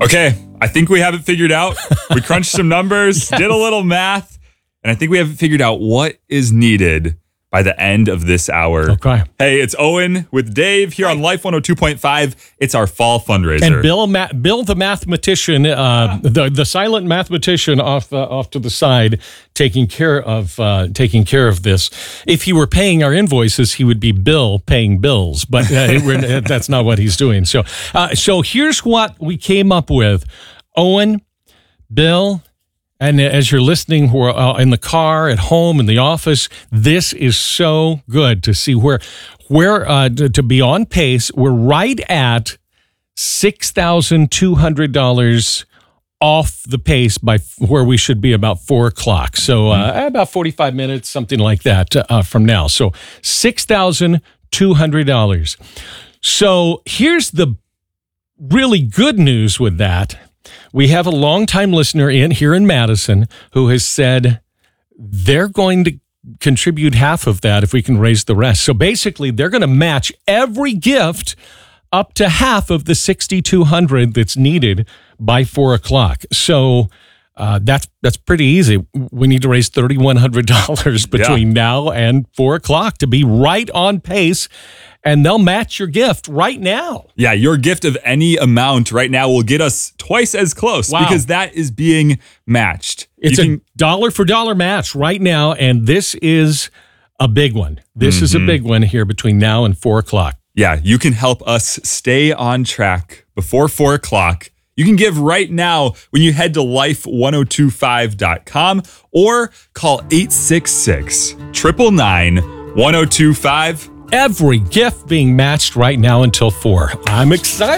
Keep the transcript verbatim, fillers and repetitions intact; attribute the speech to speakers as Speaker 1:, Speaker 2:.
Speaker 1: Okay, I think we have it figured out. We crunched some numbers,
Speaker 2: Yes.
Speaker 1: did a little math, and I think we have it figured out what is needed by the end of this hour.
Speaker 2: Okay.
Speaker 1: Hey, it's Owen with Dave here on Life one oh two point five. It's our fall fundraiser.
Speaker 2: And Bill, Ma- Bill the mathematician, uh, the the silent mathematician off uh, off to the side, taking care of uh, taking care of this. If he were paying our invoices, he would be Bill paying bills, but uh, we're, that's not what he's doing. So, uh, so here's what we came up with: Owen, Bill. And as you're listening, we're uh, in the car, at home, in the office. This is so good to see where, where uh, to, to be on pace. We're right at six thousand two hundred dollars off the pace by f- where we should be about four o'clock. So uh, about forty-five minutes, something like that uh, from now. So six thousand two hundred dollars. So here's the really good news with that. We have a longtime listener in here in Madison who has said they're going to contribute half of that if we can raise the rest. So basically, they're going to match every gift up to half of the six thousand two hundred dollars that's needed by four o'clock. So uh, that's that's pretty easy. We need to raise three thousand one hundred dollars between
Speaker 1: Yeah.
Speaker 2: now and four o'clock to be right on pace. And they'll match your gift right now.
Speaker 1: Yeah, your gift of any amount right now will get us twice as close
Speaker 2: Wow.
Speaker 1: because that is being matched.
Speaker 2: It's
Speaker 1: You
Speaker 2: a dollar for dollar match right now, and this is a big one. This is a big one here between now and four o'clock.
Speaker 1: Yeah, you can help us stay on track before four o'clock. You can give right now when you head to life one oh two five dot com or call eight six six, nine nine nine, one oh two five.
Speaker 2: Every gift being matched right now until four. I'm excited.